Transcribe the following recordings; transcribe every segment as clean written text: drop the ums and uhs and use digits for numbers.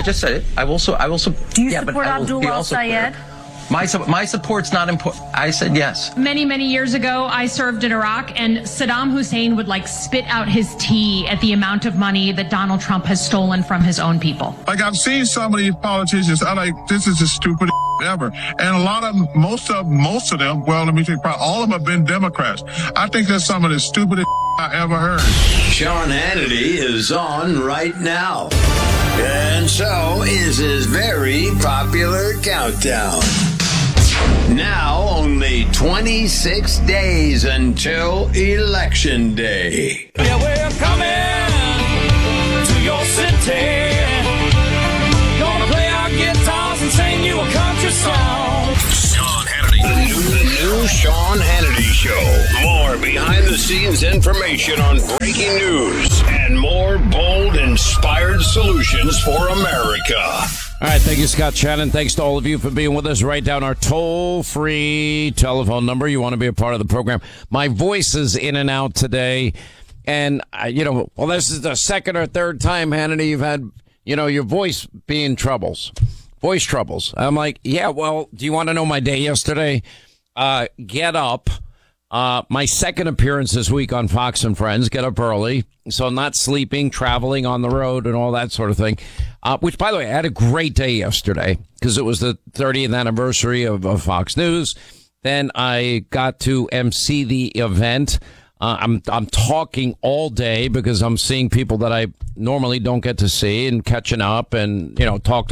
just said it. I will. Do you support Abdullah Sayed? My support's not important. I said yes. Many, many years ago, I served in Iraq, and Saddam Hussein would spit out his tea at the amount of money that Donald Trump has stolen from his own people. I've seen some of these politicians. This is the stupidest ever. And a lot of them, most of them, well, let me tell you, probably all of them have been Democrats. I think that's some of the stupidest I ever heard. Sean Hannity is on right now. And so is his very popular countdown. Now only 26 days until Election Day. Yeah, we're coming to your city. Gonna play our guitars and sing you a country song. Sean Hannity. The new Sean Hannity Show. More behind-the-scenes information on breaking news and more bold, inspired solutions for America. All right, thank you, Scott Shannon. Thanks to all of you for being with us. Write down our toll-free telephone number. You want to be a part of the program. My voice is in and out today. And, this is the second or third time, Hannity, you've had, your voice being voice troubles. I'm like, yeah, well, do you want to know my day yesterday? Get up. My second appearance this week on Fox and Friends, get up early. So not sleeping, traveling on the road and all that sort of thing. Which, by the way, I had a great day yesterday because it was the 30th anniversary of Fox News. Then I got to MC the event. I'm talking all day because I'm seeing people that I normally don't get to see and catching up and, talk.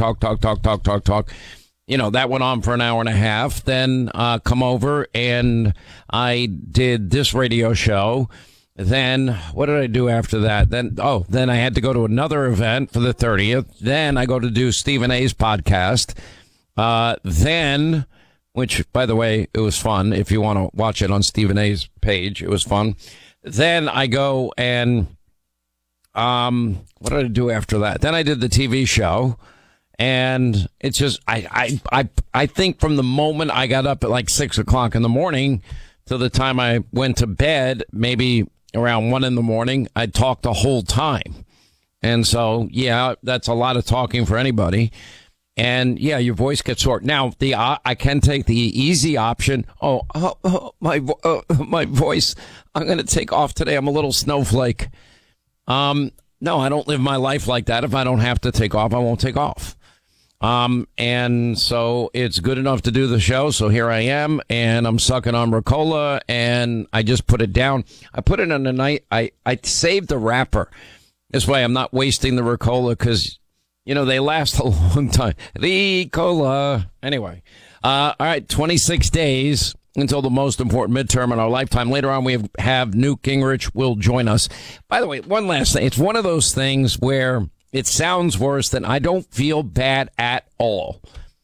That went on for an hour and a half. Then come over and I did this radio show. Then what did I do after that? Then I had to go to another event for the 30th. Then I go to do Stephen A's podcast. Then, which, by the way, it was fun. If you want to watch it on Stephen A's page, it was fun. Then I go and, what did I do after that? Then I did the TV show. And it's just, I think from the moment I got up at 6 o'clock in the morning to the time I went to bed, maybe around 1 in the morning, I talked the whole time. And so, yeah, that's a lot of talking for anybody. And yeah, your voice gets short. Now, I can take the easy option. My voice, I'm going to take off today. I'm a little snowflake. No, I don't live my life like that. If I don't have to take off, I won't take off. And so it's good enough to do the show. So here I am, and I'm sucking on Ricola, and I just put it down. I put it on the night. I saved the wrapper. This way I'm not wasting the Ricola because, they last a long time. Ricola. Anyway. All right. 26 days until the most important midterm in our lifetime. Later on, we have Newt Gingrich will join us. By the way, one last thing. It's one of those things where it sounds worse than I don't feel bad at all.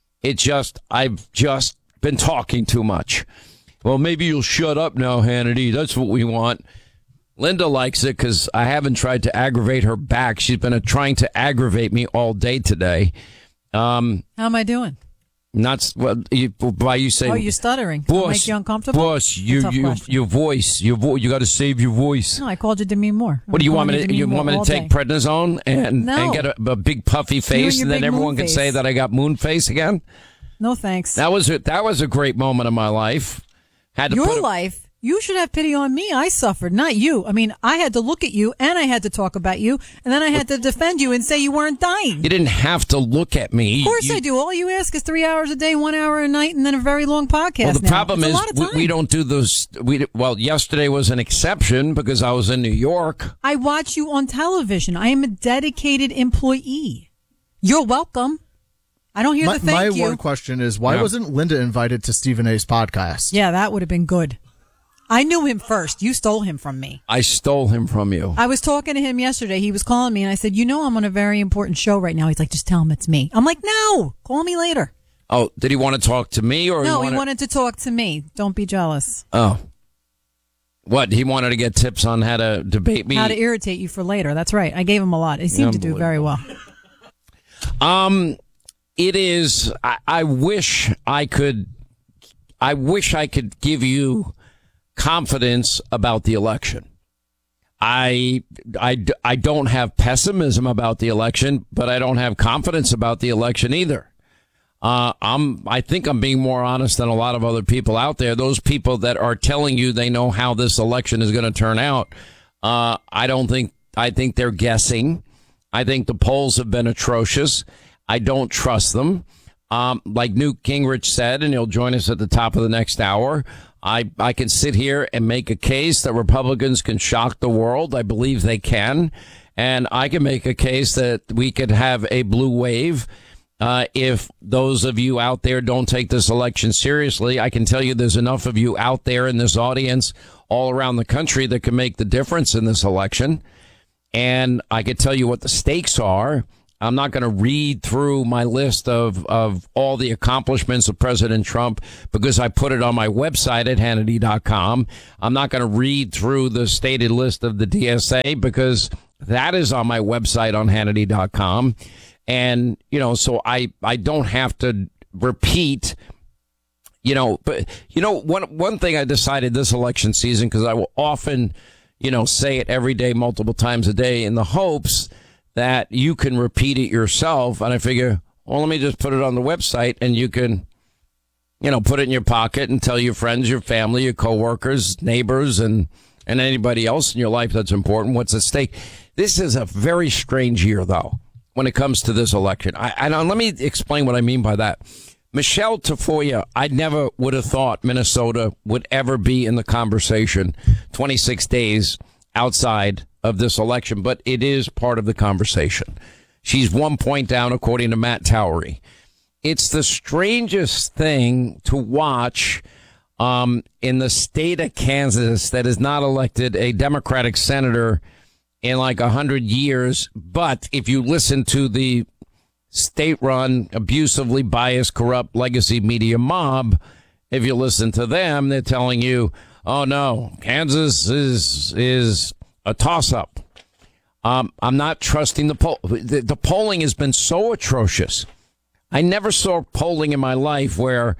I've just been talking too much. Well, maybe you'll shut up now, Hannity. That's what we want. Linda likes it because I haven't tried to aggravate her back. She's been trying to aggravate me all day today. How am I doing? Not well. Why you say? Oh, you're stuttering. Boss, make you uncomfortable. Boss, your voice. You got to save your voice. No, I called you Demi Moore. What do you want me to? You want me to take prednisone and get a big puffy face, and then everyone can say that I got moon face again? No, thanks. That was a great moment of my life. Your life. You should have pity on me. I suffered, not you. I mean, I had to look at you, and I had to talk about you, and then I had to defend you and say you weren't dying. You didn't have to look at me. Of course I do. All you ask is 3 hours a day, 1 hour a night, and then a very long podcast. Well, the problem is we don't do those. Yesterday was an exception because I was in New York. I watch you on television. I am a dedicated employee. You're welcome. I don't hear the thank you. My one question is, why wasn't Linda invited to Stephen A's podcast? Yeah, that would have been good. I knew him first. You stole him from me. I stole him from you. I was talking to him yesterday. He was calling me, and I said, I'm on a very important show right now. He's like, just tell him it's me. I'm like, no, call me later. Oh, did he want to talk to me? No, he wanted to talk to me. Don't be jealous. Oh. What? He wanted to get tips on how to debate me? How to irritate you for later. That's right. I gave him a lot. He seemed to do very well. It is, I wish I could give you confidence about the election. I don't have pessimism about the election, but I don't have confidence about the election either. I think I'm being more honest than a lot of other people out there. Those people that are telling you they know how this election is going to turn out. I think they're guessing. I think the polls have been atrocious. I don't trust them. Like Newt Gingrich said, and he'll join us at the top of the next hour, I can sit here and make a case that Republicans can shock the world. I believe they can. And I can make a case that we could have a blue wave. If those of you out there don't take this election seriously, I can tell you there's enough of you out there in this audience all around the country that can make the difference in this election. And I can tell you what the stakes are. I'm not going to read through my list of all the accomplishments of President Trump because I put it on my website at Hannity.com. I'm not going to read through the stated list of the DSA because that is on my website on Hannity.com. And, so I don't have to repeat, but, one thing I decided this election season, because I will often, say it every day, multiple times a day in the hopes that you can repeat it yourself. And I figure, well, let me just put it on the website and you can, put it in your pocket and tell your friends, your family, your coworkers, neighbors, and anybody else in your life that's important what's at stake. This is a very strange year, though, when it comes to this election. And let me explain what I mean by that. Michelle Tafoya, I never would have thought Minnesota would ever be in the conversation 26 days outside of this election, but it is part of the conversation. She's 1 point down, according to Matt Towery. It's the strangest thing to watch in the state of Kansas that has not elected a Democratic senator in like 100 years. But if you listen to the state-run, abusively biased, corrupt legacy media mob, if you listen to them, they're telling you, oh, no, Kansas is a toss-up. I'm not trusting the poll. The polling has been so atrocious. I never saw polling in my life where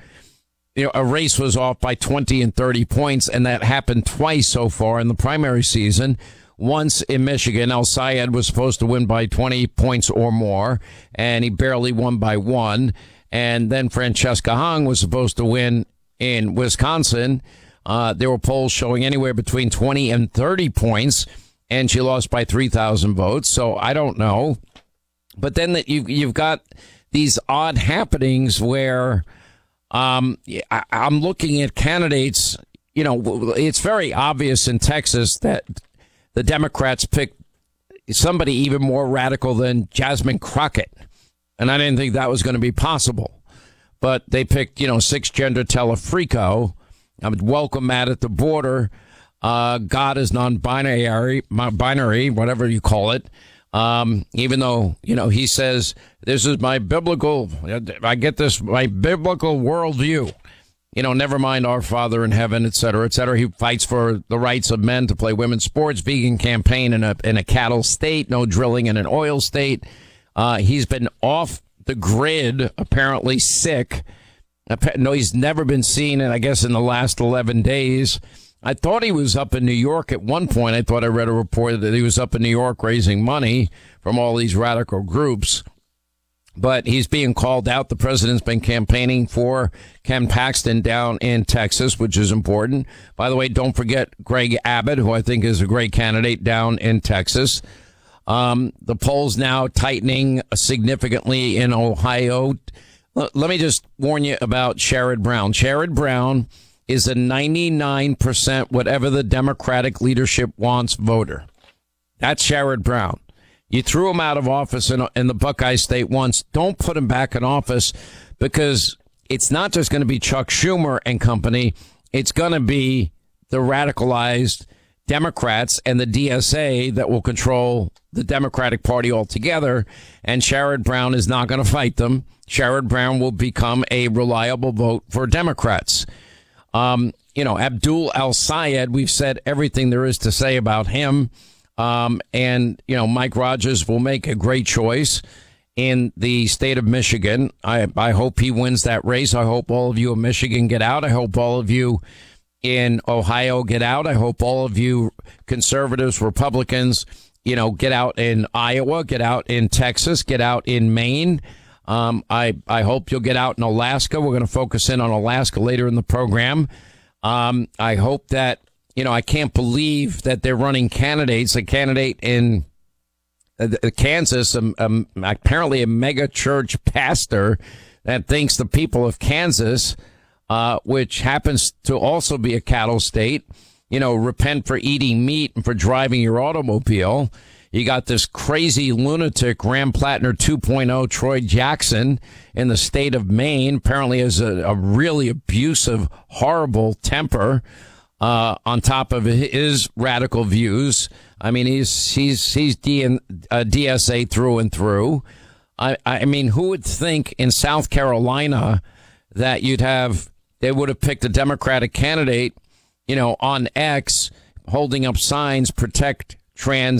a race was off by 20 and 30 points, and that happened twice so far in the primary season. Once in Michigan, El Sayed was supposed to win by 20 points or more, and he barely won by 1. And then Francesca Hong was supposed to win in Wisconsin. There were polls showing anywhere between 20 and 30 points, and she lost by 3,000 votes. So I don't know. But then you've got these odd happenings where I'm looking at candidates. It's very obvious in Texas that the Democrats picked somebody even more radical than Jasmine Crockett. And I didn't think that was going to be possible. But they picked, cisgender Telefrico. I would welcome Matt at the border. God is non-binary, whatever you call it. Even though, he says, this is my biblical worldview. Never mind our Father in heaven, et cetera, et cetera. He fights for the rights of men to play women's sports, vegan campaign in a cattle state, no drilling in an oil state. He's been off the grid, apparently sick. No, he's never been seen, and I guess in the last 11 days. I thought he was up in New York at one point. I thought I read a report that he was up in New York raising money from all these radical groups. But he's being called out. The president's been campaigning for Ken Paxton down in Texas, which is important. By the way, don't forget Greg Abbott, who I think is a great candidate down in Texas. The polls now tightening significantly in Ohio. Let me just warn you about Sherrod Brown. Sherrod Brown is a 99% whatever the Democratic leadership wants voter. That's Sherrod Brown. You threw him out of office in the Buckeye State once. Don't put him back in office, because it's not just going to be Chuck Schumer and company. It's going to be the radicalized Democrats and the DSA that will control the Democratic Party altogether. And Sherrod Brown is not going to fight them. Sherrod Brown will become a reliable vote for Democrats. Abdul El-Sayed, we've said everything there is to say about him. Mike Rogers will make a great choice in the state of Michigan. I hope he wins that race. I hope all of you in Michigan get out. I hope all of you in Ohio get out. I hope all of you conservatives, Republicans, get out in Iowa, get out in Texas, get out in Maine. I hope you'll get out in Alaska. We're going to focus in on Alaska later in the program. I hope that, I can't believe that they're running candidates. A candidate in Kansas, apparently a mega church pastor that thinks the people of Kansas, which happens to also be a cattle state, repent for eating meat and for driving your automobile. You got this crazy lunatic Ram Plattner 2.0 Troy Jackson in the state of Maine, apparently has a really abusive, horrible temper, on top of his radical views. I mean, he's DSA through and through. I mean, who would think in South Carolina that they would have picked a Democratic candidate, on X, holding up signs, protect trans